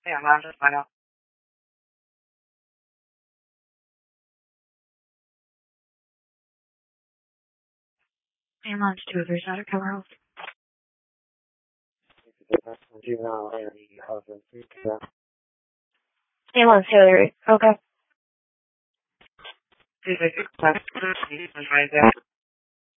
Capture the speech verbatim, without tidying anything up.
Yeah, I'm just find out. Ambulance two, there's not a cover hold. Ambulance two, okay. Two, six, six, five, right there.